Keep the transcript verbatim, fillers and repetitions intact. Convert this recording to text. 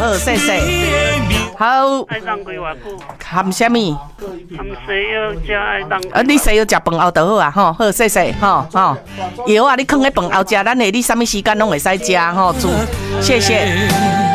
好，谢谢。好。 爱当几偌久？ 含什么？ 含西药加爱当。 啊，你西药食饭后就好啊，吼，好，谢谢，吼吼。药啊，你放喺饭后食，咱下你啥物时间拢会使食，吼，煮，谢谢。